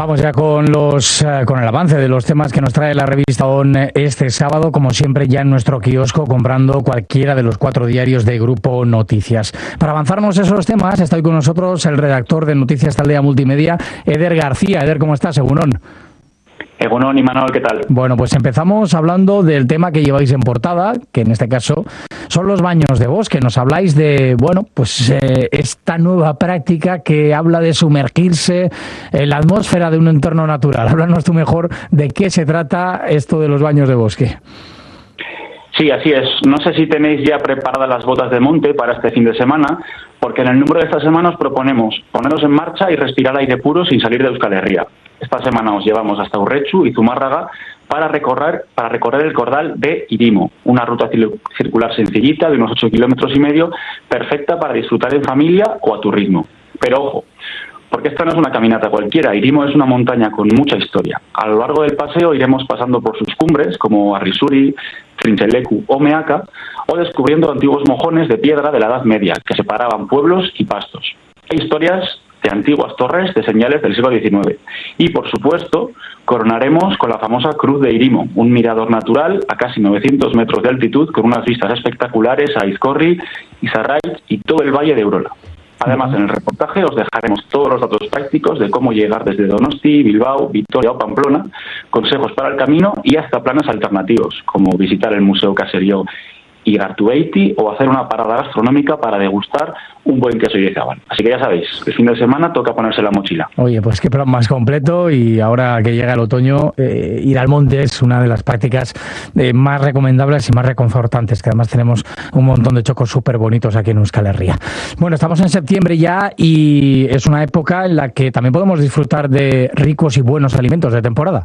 Vamos ya con con el avance de los temas que nos trae la revista ON este sábado, como siempre ya en nuestro kiosco, comprando cualquiera de los 4 diarios de Grupo Noticias. Para avanzarnos esos temas, está hoy con nosotros el redactor de Noticias Taldea Multimedia, Eder García. Eder, ¿cómo estás? Egunon. Egunon y Manuel, ¿qué tal? Bueno, pues empezamos hablando del tema que lleváis en portada, que en este caso son los baños de bosque. Nos habláis de, esta nueva práctica que habla de sumergirse en la atmósfera de un entorno natural. Háblanos tú mejor de qué se trata esto de los baños de bosque. Sí, así es. No sé si tenéis ya preparadas las botas de monte para este fin de semana, porque en el número de esta semana os proponemos poneros en marcha y respirar aire puro sin salir de Euskal Herria. Esta semana os llevamos hasta Urretxu y Zumárraga para recorrer el Cordal de Irimo, una ruta circular sencillita de unos 8,5 kilómetros, perfecta para disfrutar en familia o a tu ritmo. Pero ojo, porque esta no es una caminata cualquiera. Irimo es una montaña con mucha historia. A lo largo del paseo iremos pasando por sus cumbres, como Arrisuri, Trincheleku o Meaca, o descubriendo antiguos mojones de piedra de la Edad Media, que separaban pueblos y pastos. Hay historias de antiguas torres de señales del siglo XIX. Y, por supuesto, coronaremos con la famosa Cruz de Irimo, un mirador natural a casi 900 metros de altitud, con unas vistas espectaculares a Izcorri, Izarraitz y todo el valle de Urola. Además, en el reportaje os dejaremos todos los datos prácticos de cómo llegar desde Donosti, Bilbao, Vitoria o Pamplona, consejos para el camino y hasta planes alternativos, como visitar el Museo Caserio Igartubeiti o hacer una parada gastronómica para degustar un buen queso de Zabal. Así que ya sabéis, el fin de semana toca ponerse la mochila. Oye, pues qué plan más completo, y ahora que llega el otoño, ir al monte es una de las prácticas más recomendables y más reconfortantes, que además tenemos un montón de chocos súper bonitos aquí en Euskal Herria. Bueno, estamos en septiembre ya y es una época en la que también podemos disfrutar de ricos y buenos alimentos de temporada.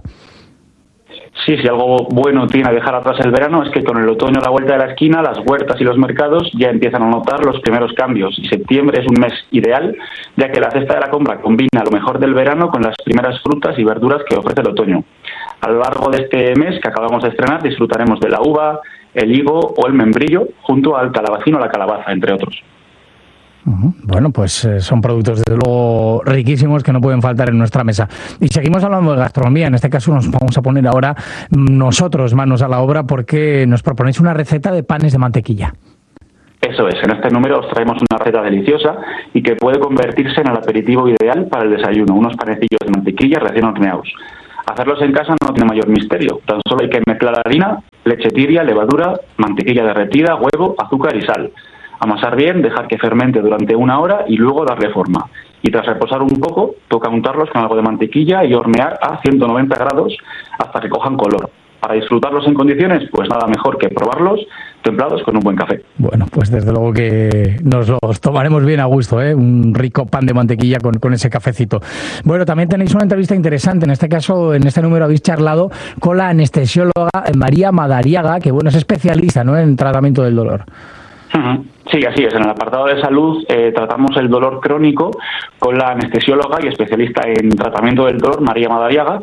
Sí, si algo bueno tiene a dejar atrás el verano es que con el otoño a la vuelta de la esquina, las huertas y los mercados ya empiezan a notar los primeros cambios, y septiembre es un mes ideal, ya que la cesta de la compra combina lo mejor del verano con las primeras frutas y verduras que ofrece el otoño. A lo largo de este mes que acabamos de estrenar disfrutaremos de la uva, el higo o el membrillo, junto al calabacín o la calabaza, entre otros. Bueno, pues son productos de luego riquísimos que no pueden faltar en nuestra mesa. Y seguimos hablando de gastronomía. En este caso nos vamos a poner ahora nosotros manos a la obra, porque nos proponéis una receta de panes de mantequilla. Eso es, en este número os traemos una receta deliciosa y que puede convertirse en el aperitivo ideal para el desayuno, unos panecillos de mantequilla recién horneados. Hacerlos en casa no tiene mayor misterio, tan solo hay que mezclar harina, leche tibia, levadura, mantequilla derretida, huevo, azúcar y sal. Amasar bien, dejar que fermente durante 1 hora y luego darle forma. Y tras reposar un poco, toca untarlos con algo de mantequilla y hornear a 190 grados hasta que cojan color. Para disfrutarlos en condiciones, pues nada mejor que probarlos templados con un buen café. Bueno, pues desde luego que nos los tomaremos bien a gusto, ¿eh? Un rico pan de mantequilla con ese cafecito. Bueno, también tenéis una entrevista interesante. En este caso, en este número habéis charlado con la anestesióloga María Madariaga, que es especialista, ¿no?, en tratamiento del dolor. Sí, así es. En el apartado de salud tratamos el dolor crónico con la anestesióloga y especialista en tratamiento del dolor, María Madariaga.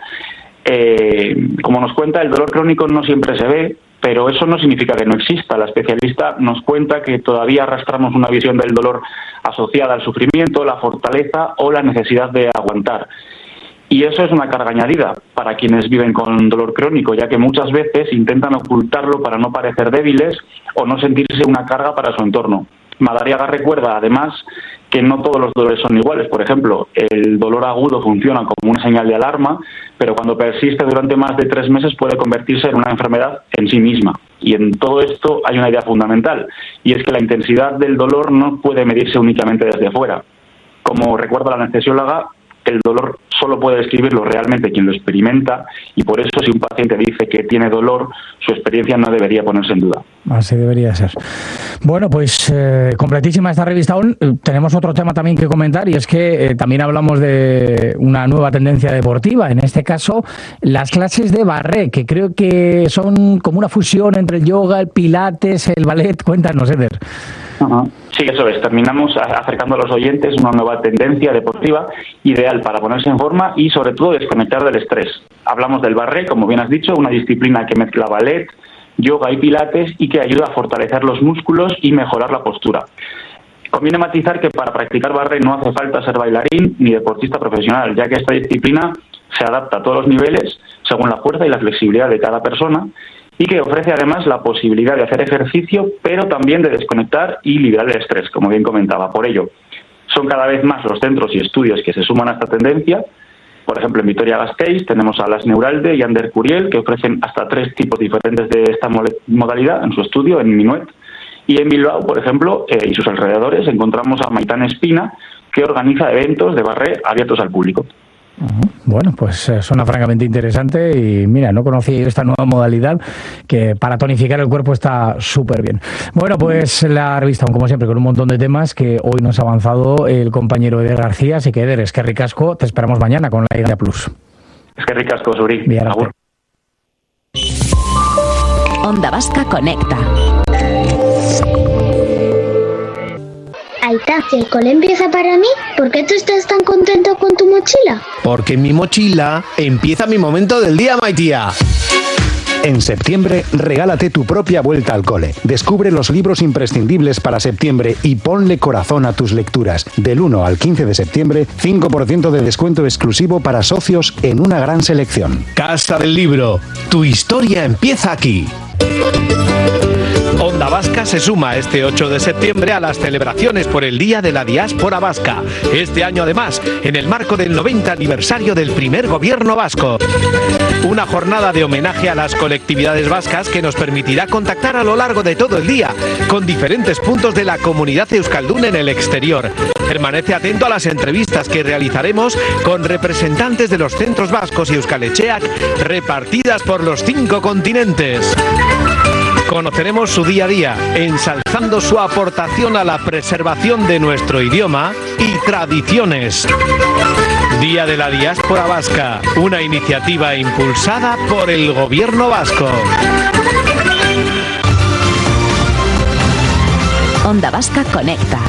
Como nos cuenta, el dolor crónico no siempre se ve, pero eso no significa que no exista. La especialista nos cuenta que todavía arrastramos una visión del dolor asociada al sufrimiento, la fortaleza o la necesidad de aguantar. Y eso es una carga añadida para quienes viven con dolor crónico, ya que muchas veces intentan ocultarlo para no parecer débiles o no sentirse una carga para su entorno. Madariaga recuerda, además, que no todos los dolores son iguales. Por ejemplo, el dolor agudo funciona como una señal de alarma, pero cuando persiste durante más de 3 meses puede convertirse en una enfermedad en sí misma. Y en todo esto hay una idea fundamental, y es que la intensidad del dolor no puede medirse únicamente desde fuera. Como recuerda la anestesióloga, el dolor solo puede describirlo realmente quien lo experimenta, y por eso si un paciente dice que tiene dolor, su experiencia no debería ponerse en duda. Así debería ser. Bueno, pues completísima esta revista ON. Tenemos otro tema también que comentar, y es que también hablamos de una nueva tendencia deportiva, en este caso las clases de barré, que creo que son como una fusión entre el yoga, el pilates, el ballet. Cuéntanos, Eder. Sí, eso es. Terminamos acercando a los oyentes una nueva tendencia deportiva ideal para ponerse en forma y, sobre todo, desconectar del estrés. Hablamos del barré, como bien has dicho, una disciplina que mezcla ballet, yoga y pilates y que ayuda a fortalecer los músculos y mejorar la postura. Conviene matizar que para practicar barré no hace falta ser bailarín ni deportista profesional, ya que esta disciplina se adapta a todos los niveles según la fuerza y la flexibilidad de cada persona y que ofrece además la posibilidad de hacer ejercicio, pero también de desconectar y liberar el estrés, como bien comentaba. Por ello, son cada vez más los centros y estudios que se suman a esta tendencia. Por ejemplo, en Vitoria-Gasteiz tenemos a Las Neuralde y Ander Curiel, que ofrecen hasta 3 tipos diferentes de esta modalidad en su estudio, en Minuet. Y en Bilbao, por ejemplo, y sus alrededores, encontramos a Maitán Espina, que organiza eventos de barré abiertos al público. Bueno, pues suena francamente interesante y mira, no conocía yo esta nueva modalidad que para tonificar el cuerpo está súper bien. Bueno, pues la revista, como siempre, con un montón de temas que hoy nos ha avanzado el compañero Eder García, así que Eder, es que ricasco, te esperamos mañana con la Liga Plus. Es que ricasco, Suri. Bien, Onda Vasca Conecta. Aita, si el cole empieza para mí, ¿por qué tú estás tan contento con tu mochila? Porque en mi mochila empieza mi momento del día, Maitía. En septiembre, regálate tu propia vuelta al cole. Descubre los libros imprescindibles para septiembre y ponle corazón a tus lecturas. Del 1 al 15 de septiembre, 5% de descuento exclusivo para socios en una gran selección. Casa del Libro. Tu historia empieza aquí. Onda Vasca se suma este 8 de septiembre a las celebraciones por el Día de la Diáspora Vasca. Este año, además, en el marco del 90 aniversario del primer gobierno vasco. Una jornada de homenaje a las colectividades vascas que nos permitirá contactar a lo largo de todo el día con diferentes puntos de la comunidad euskaldun en el exterior. Permanece atento a las entrevistas que realizaremos con representantes de los centros vascos y Euskal Etxeak repartidas por los 5 continentes. Conoceremos su día a día, ensalzando su aportación a la preservación de nuestro idioma y tradiciones. Día de la Diáspora Vasca, una iniciativa impulsada por el Gobierno vasco. Onda Vasca Conecta.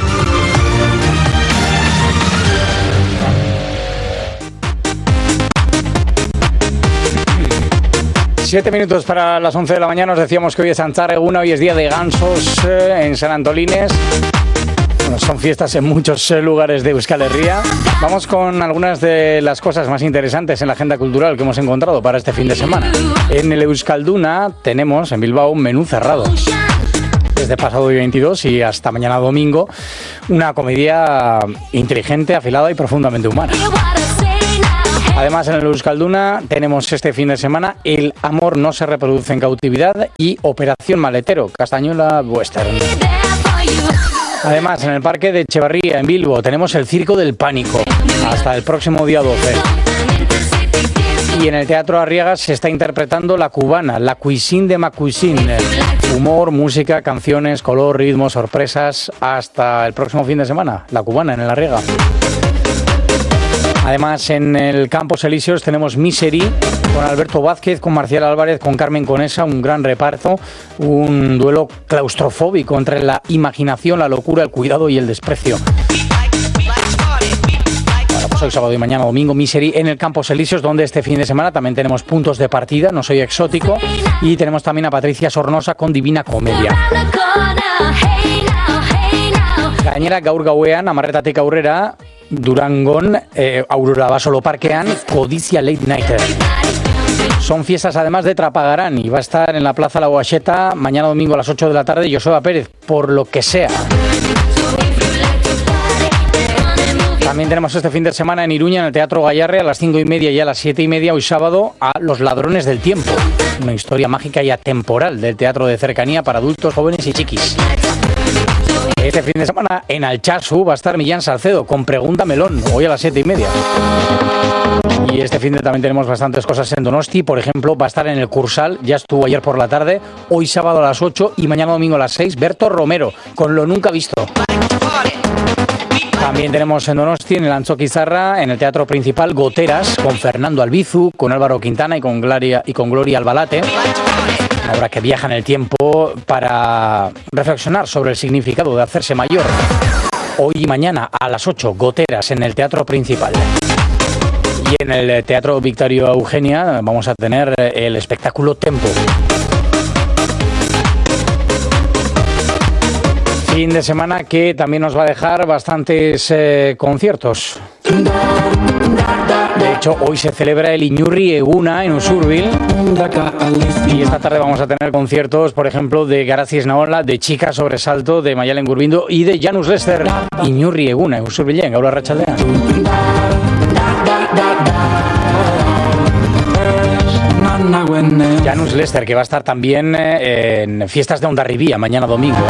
7 minutos para las 11 de la mañana. Os decíamos que hoy es Antzareguna, hoy es día de gansos en San Antolines. Bueno, son fiestas en muchos lugares de Euskal Herria. Vamos con algunas de las cosas más interesantes en la agenda cultural que hemos encontrado para este fin de semana. En el Euskalduna tenemos en Bilbao un menú cerrado. Desde pasado hoy 22 y hasta mañana domingo, una comedia inteligente, afilada y profundamente humana. Además, en el Euskalduna tenemos este fin de semana El amor no se reproduce en cautividad y Operación Maletero, Castañuela Western. Además, en el Parque de Echevarría, en Bilbo, tenemos el Circo del Pánico, hasta el próximo día 12. Y en el Teatro Arriagas se está interpretando La Cubana, la cuisine de ma cuisine. Humor, música, canciones, color, ritmo, sorpresas, hasta el próximo fin de semana, La Cubana en el Arriaga. Además, en el Campos Elíseos tenemos Misery, con Alberto Vázquez, con Marcial Álvarez, con Carmen Conesa, un gran reparto, un duelo claustrofóbico entre la imaginación, la locura, el cuidado y el desprecio. Bueno, pues hoy sábado y mañana domingo, Misery en el Campos Elíseos, donde este fin de semana también tenemos puntos de partida, No soy exótico, y tenemos también a Patricia Sornosa con Divina Comedia. Gainera gaur gauean, amarretatik aurrera, Durangon, Aurora Basolo Parkean, Codicia Late Nighter. Son fiestas además de Trapagarán y va a estar en la Plaza La Guacheta mañana domingo a las 8 de la tarde Joseba Pérez, por lo que sea. También tenemos este fin de semana en Iruña, en el Teatro Gallarre, a las 5:30 y a las 7:30, hoy sábado, a Los Ladrones del Tiempo. Una historia mágica y atemporal del teatro de cercanía para adultos, jóvenes y chiquis. Este fin de semana en Altsasu va a estar Millán Salcedo con Pregunta Melón, hoy a las 7:30. Y este fin de también tenemos bastantes cosas en Donosti. Por ejemplo, va a estar en el Cursal, ya estuvo ayer por la tarde, hoy sábado a las 8 y mañana domingo a las 6, Berto Romero, con Lo Nunca Visto. También tenemos en Donosti, en el Antzoki Zarra, en el Teatro Principal, Goteras, con Fernando Albizu, con Álvaro Quintana y con Gloria Albalate. Una obra que viaja en el tiempo para reflexionar sobre el significado de hacerse mayor. Hoy y mañana a las 8, Goteras en el Teatro Principal. Y en el Teatro Victorio Eugenia vamos a tener el espectáculo Tempo. Fin de semana que también nos va a dejar bastantes conciertos. De hecho, hoy se celebra el Iñurri Eguna en Usurbil. Y esta tarde vamos a tener conciertos, por ejemplo, de Garazi Esnaola, de Chica Sobresalto, de Mayalen Gurbindo y de Janus Lester. Iñurri Eguna en Usurbil, Gaur Arratsaldean. Janus Lester, que va a estar también en fiestas de Hondarribia mañana domingo.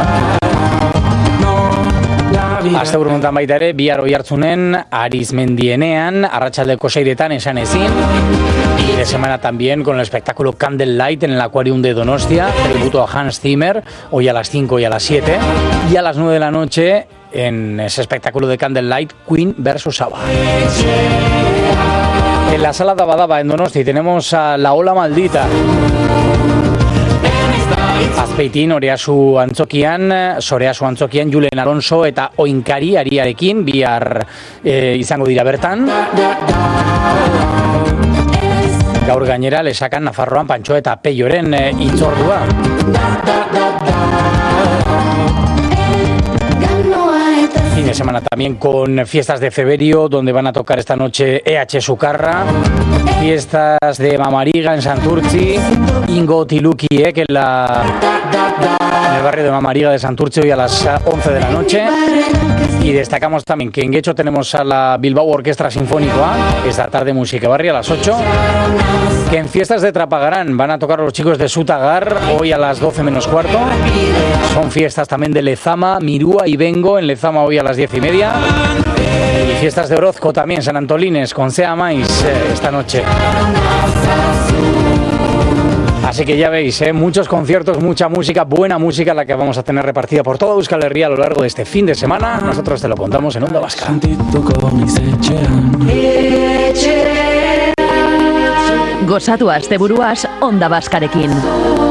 Aste uruntan baita ere, bihar oihartzunen, Arizmendienean, arratsaldeko 6etan esan ezin. Y de semana también con el espectáculo Candlelight en el Aquarium de Donostia, tributo a Hans Zimmer, hoy a las 5 y a las 7. Y a las 9 de la noche, en ese espectáculo de Candlelight, Queen vs. ABBA. En la sala Dabadaba en Donosti tenemos a La Ola Maldita. Azpeitin, Soreazu antzokian, Julen Alonso eta Oinkari Ariarekin bihar izango dira bertan. Gaur gainera lesakan Nafarroan Pantxo eta Peioren hitzordua. Fin de semana también con fiestas de Feberio, donde van a tocar esta noche EH Sucarra, fiestas de Mamariga en Santurtzi, Ingo Tiluki, que en el barrio de Mamariga de Santurtzi hoy a las 11 de la noche. Y destacamos también que en Guecho tenemos a la Bilbao Orquestra Sinfónica esta tarde Música Barri a las 8. Que en fiestas de Trapagarán van a tocar los chicos de Sutagar hoy a las 12 menos cuarto. Son fiestas también de Lezama, Mirúa y Bengo en Lezama hoy a las 10:30. Y fiestas de Orozco también, San Antolines con Sea Mais esta noche. Así que ya veis, muchos conciertos, mucha música, buena música la que vamos a tener repartida por toda Euskal Herria a lo largo de este fin de semana. Nosotros te lo contamos en Onda Vasca. Gozatu asteburuaz Onda Baskarekin.